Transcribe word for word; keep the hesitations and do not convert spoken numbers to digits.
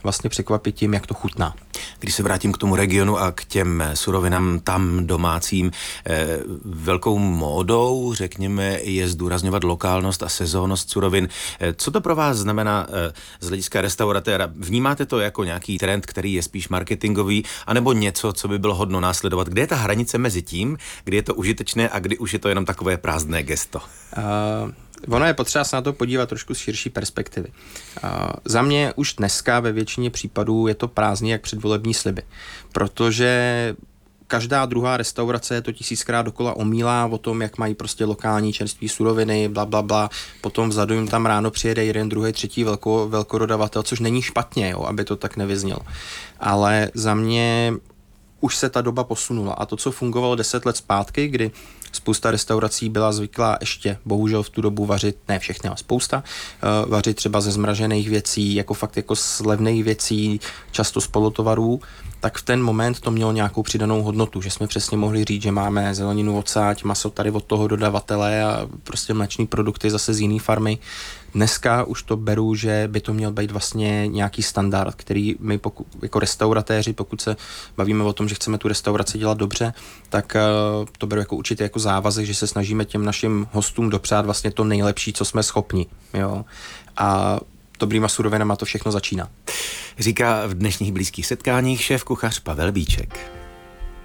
vlastně překvapit tím, jak to chutná. Když se vrátím k tomu regionu a k těm surovinám tam domácím, eh, velkou módou, řekněme, je zdůrazňovat lokálnost a sezónnost surovin. Eh, co to pro vás znamená eh, z hlediska restauratéra? Vnímáte to jako nějaký trend, který je spíš marketingový, anebo něco, co by bylo hodno následovat? Kde je ta hranice mezi tím, kdy je to užitečné a kdy už je to jenom takové prázdné gesto? Uh... Ono je potřeba se na to podívat trošku z širší perspektivy. Uh, za mě už dneska ve většině případů je to prázdný jak předvolební sliby, protože každá druhá restaurace je to tisíckrát dokola omílá o tom, jak mají prostě lokální čerství suroviny, bla, bla, bla. Potom vzadu jim tam ráno přijede jeden, druhý, třetí velko, velkorodavatel, což není špatně, jo, aby to tak nevyznělo. Ale za mě už se ta doba posunula a to, co fungovalo deset let zpátky, kdy spousta restaurací byla zvyklá ještě, bohužel v tu dobu vařit, ne všechny, ale spousta, uh, vařit třeba ze zmražených věcí, jako fakt jako z levných věcí, často z polotovarů, tak v ten moment to mělo nějakou přidanou hodnotu, že jsme přesně mohli říct, že máme zeleninu odsáď, maso tady od toho dodavatele a prostě mléčný produkty zase z jiný farmy. Dneska už to beru, že by to měl být vlastně nějaký standard, který my pokud, jako restauratéři, pokud se bavíme o tom, že chceme tu restauraci dělat dobře, tak uh, to beru jako určitě jako závazek, že se snažíme těm našim hostům dopřát vlastně to nejlepší, co jsme schopni. Jo? A dobrýma surovinama to všechno začíná. Říká v dnešních blízkých setkáních šéf kuchař Pavel Bíček.